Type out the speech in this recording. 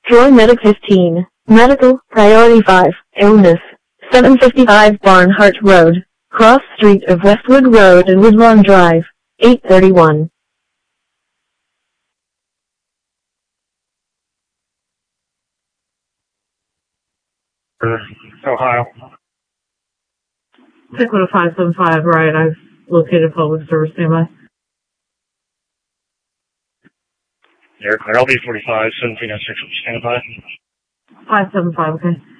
Troy Medic 15. Medical, Priority 5, Illness. 755 Barnhart Road, cross street of Westwood Road and Woodlawn Drive. 831. Ohio. Dakota 575, right, I've located public service nearby. Air Clear, LB 45, 1706, stand by. 575, okay.